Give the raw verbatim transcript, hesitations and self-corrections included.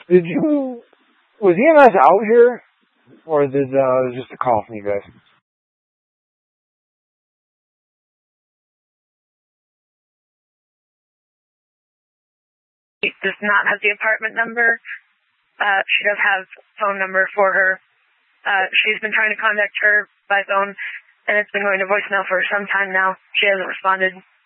Did you, was E M S out here? Or did, uh, it was just a call from you guys? She does not have the apartment number. Uh, she does have phone number for her. Uh, she's been trying to contact her by phone, and it's been going to voicemail for some time now. She hasn't responded.